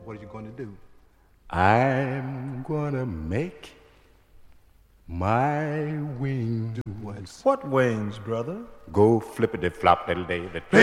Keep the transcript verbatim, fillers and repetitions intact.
what are you going to do? I'm gonna make my wings. What? What wings, brother? Go flippity flop little David.